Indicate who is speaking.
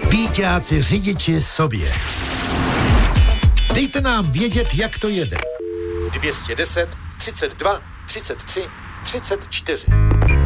Speaker 1: Píťáci řidiči sobě. Dejte nám vědět, jak to jede. 210 32 33 34.